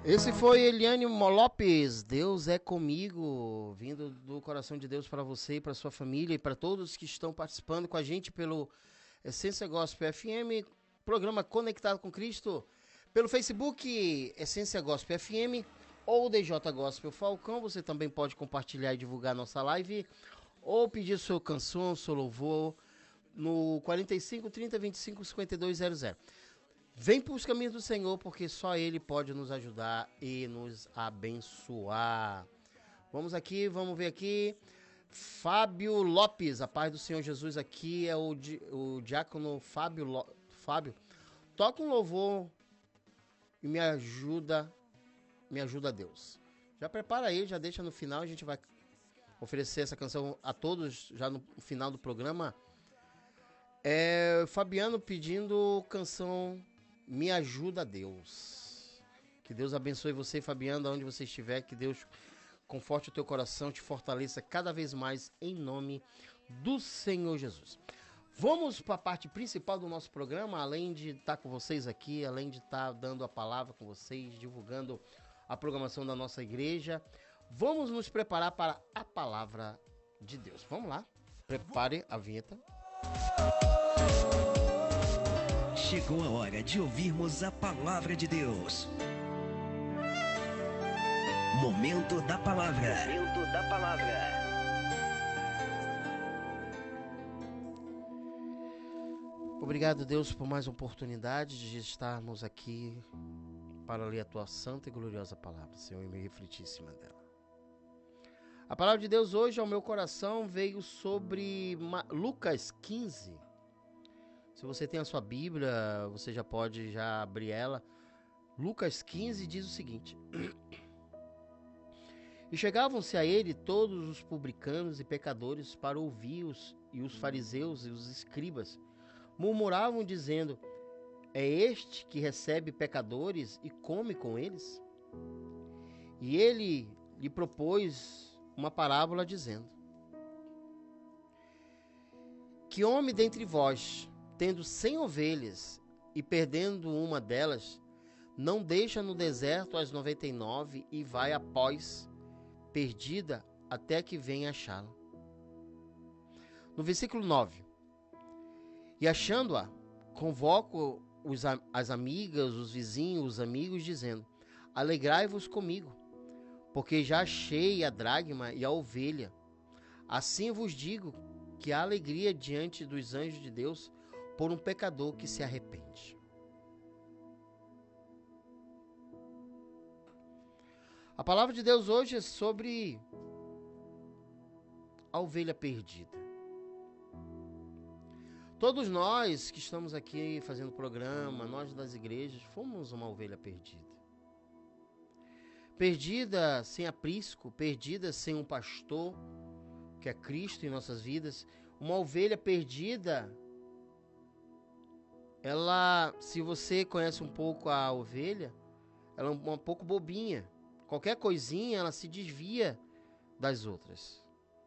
Esse foi Eliane Lopes, Deus é comigo, vindo do coração de Deus para você e para sua família e para todos que estão participando com a gente pelo Essência Gospel FM, programa Conectado com Cristo, pelo Facebook Essência Gospel FM ou DJ Gospel Falcão. Você também pode compartilhar e divulgar nossa live ou pedir sua canção, seu louvor no 45 30 25 52 00. Vem para os caminhos do Senhor, porque só Ele pode nos ajudar e nos abençoar. Vamos ver aqui. Fábio Lopes, a paz do Senhor Jesus, aqui é o diácono Fábio. Toca um louvor e me ajuda Deus. Já prepara aí, já deixa no final, a gente vai oferecer essa canção a todos já no final do programa. Fabiano pedindo canção Me Ajuda Deus. Que Deus abençoe você, Fabiano, onde você estiver. Que Deus conforte o teu coração, te fortaleça cada vez mais em nome do Senhor Jesus. Vamos para a parte principal do nosso programa. Além de estar com vocês aqui, além de estar dando a palavra com vocês, divulgando a programação da nossa igreja, vamos nos preparar para a palavra de Deus. Vamos lá, prepare a vinheta. Chegou a hora de ouvirmos a palavra de Deus. Momento da palavra. Momento da palavra. Obrigado, Deus, por mais uma oportunidade de estarmos aqui para ler a tua santa e gloriosa palavra, Senhor, e me refletir em cima dela. A palavra de Deus hoje ao meu coração veio sobre Lucas 15. Se você tem a sua Bíblia, você já pode abrir ela. Lucas 15 diz o seguinte: E chegavam-se a ele todos os publicanos e pecadores para ouvir-os, e os fariseus e os escribas murmuravam dizendo: É este que recebe pecadores e come com eles? E ele lhe propôs uma parábola dizendo: Que homem dentre vós, tendo 100 ovelhas e perdendo uma delas, não deixa no deserto as 99 e vai após perdida até que venha achá-la. No versículo 9: E achando-a, convoca as amigas, os vizinhos, os amigos, dizendo: Alegrai-vos comigo, porque já achei a dracma e a ovelha. Assim vos digo que há alegria diante dos anjos de Deus por um pecador que se arrepende. A palavra de Deus hoje é sobre a ovelha perdida. Todos nós que estamos aqui fazendo o programa, nós das igrejas, fomos uma ovelha perdida. Perdida sem aprisco, perdida sem um pastor, que é Cristo em nossas vidas. Uma ovelha perdida, ela, se você conhece um pouco a ovelha, ela é um pouco bobinha. Qualquer coisinha, ela se desvia das outras.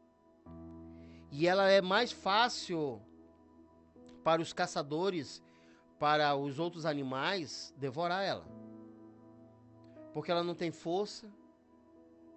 E ela é mais fácil para os caçadores, para os outros animais, devorar ela. Porque ela não tem força,